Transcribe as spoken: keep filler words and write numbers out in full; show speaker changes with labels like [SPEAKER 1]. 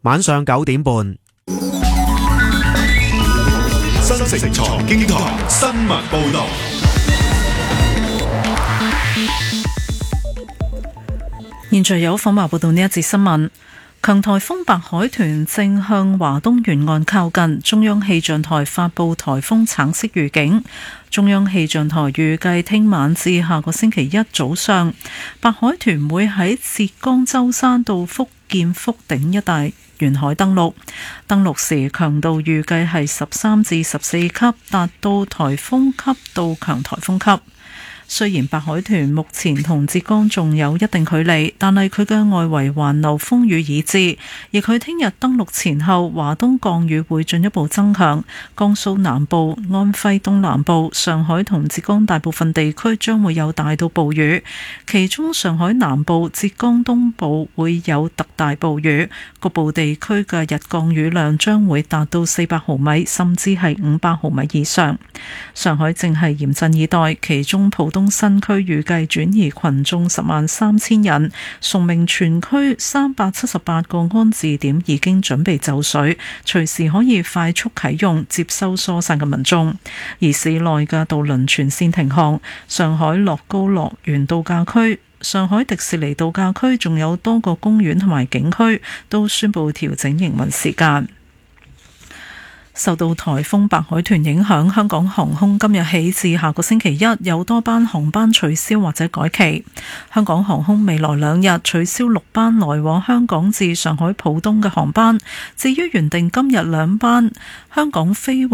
[SPEAKER 1] 晚上九點半。
[SPEAKER 2] 新城財經台新聞報道。
[SPEAKER 3] 現在有訪華報道呢一節新聞。強颱風白海豚正向華東沿岸靠近，中央氣象台發布颱風橙色預警。中央氣象台預計聽晚至下個星期一早上，白海豚會喺浙江舟山到福建福鼎一帶沿海登陸，登陸時強度預計係十三至十四級，達到颱風級到強颱風級。雖然白海豚目前同浙江仲有一定距離，但係佢嘅外圍環流風雨已至，而佢聽日登陸前後，華東降雨會進一步增強，江蘇南部、安徽東南部、上海同浙江大部分地區將會有大到暴雨，其中上海南部、浙江東部會有特大暴雨，局部地區嘅日降雨量將會達到四百毫米，甚至係五百毫米以上。上海正係嚴陣以待，其中浦東新區預計轉移群眾十萬三千人，崇明全區三百七十八個安置點已經準備就緒，隨時可以快速啟用接收疏散嘅民眾。而市內嘅渡輪全線停航，上海樂高樂園度假區、上海迪士尼度假區仲有多個公園同埋景區都宣布調整營運時間。受到颱風白海豚影響，香港航空今日起至下個星期一有多班航班取消或者改期。香港航空未來兩日取消六班來往香港至上海浦東嘅航班，至於原定今日兩班香港飛